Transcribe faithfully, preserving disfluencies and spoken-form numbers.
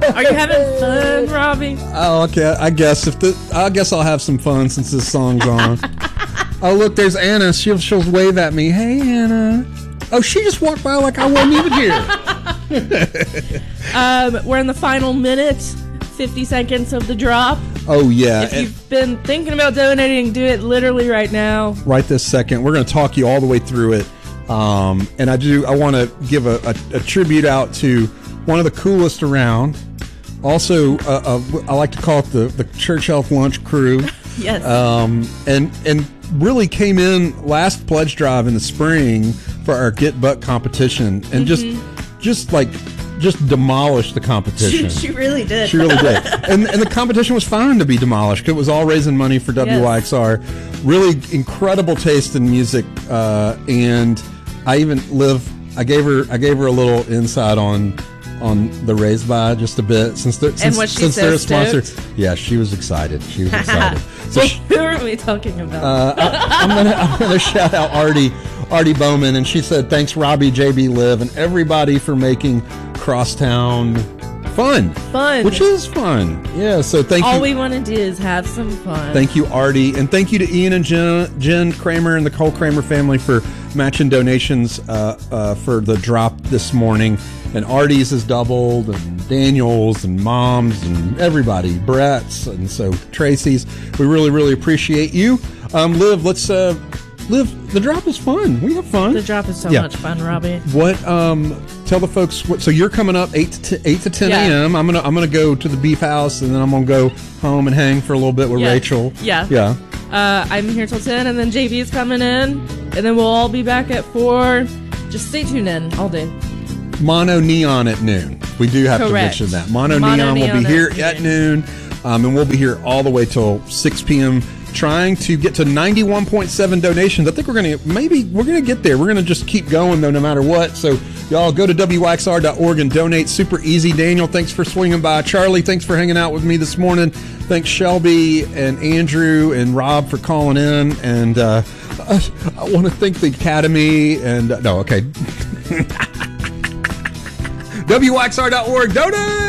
Are you having fun, Robbie? Oh, okay. I guess if the I guess I'll have some fun since this song's on. Oh, look, there's Anna. She'll she'll wave at me. Hey, Anna. Oh, she just walked by like I wasn't even here. um, we're in the final minute, fifty seconds of the drop. Oh, yeah. If you've been thinking about donating, do it literally right now. Right this second. We're going to talk you all the way through it. Um, and I do. I want to give a, a, a tribute out to one of the coolest around. Also, uh, uh, I like to call it the, the Church Health Lunch Crew. Yes. Um, and and really came in last pledge drive in the spring for our Get Buck competition, and mm-hmm. just just like just demolished the competition. She, she really did. She really did. And and the competition was fine to be demolished. It was all raising money for W Y X R. Yes. Really incredible taste in music, uh, and I even live. I gave her. I gave her a little insight on. on the Raised By just a bit since they're, since, and since so they're a sponsor. Stoked? Yeah, she was excited. She was excited. So well, she, who are we talking about? Uh, I, I'm gonna I'm gonna shout out Artie Artie Bowman, and she said thanks Robbie, J B, Liv, and everybody for making Crosstown fun. Fun, which is fun. Yeah. So thank All you. All we want to do is have some fun. Thank you, Artie, and thank you to Ian and Jen, Jen Kramer and the Cole Kramer family for matching donations uh, uh, for the drop this morning. And Artie's has doubled, and Daniel's, and Mom's, and everybody, Brett's, and so Tracy's. We really, really appreciate you. Um, Liv, let's uh, Liv. The drop is fun. We have fun. The drop is so yeah. much fun, Robbie. What? Um, tell the folks. What, so you're coming up eight to t- eight to ten yeah. a.m. I'm gonna I'm gonna go to the Beef House, and then I'm gonna go home and hang for a little bit with yeah. Rachel. Yeah, yeah. Uh, I'm here till ten, and then J B's coming in, and then we'll all be back at four. Just stay tuned in all day. Mono Neon at noon. We do have Correct. to mention that. Mono, Mono Neon, Neon will be here at, at noon, um, and we'll be here all the way till six p.m. trying to get to ninety-one point seven donations. I think we're going to, maybe we're going to get there. We're going to just keep going, though, no matter what. So, y'all go to W Y X R dot org and donate. Super easy. Daniel, thanks for swinging by. Charlie, thanks for hanging out with me this morning. Thanks, Shelby and Andrew and Rob for calling in. And uh, I, I want to thank the Academy. And, uh, no, okay. W Y X R dot org. Donate!